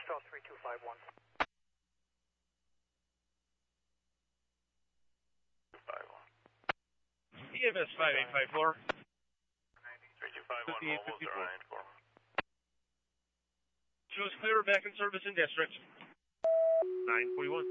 Foxtrot 3251. 251. EMS 5854. 3251, mobiles are on 94. Shows clear back in service in district. 941.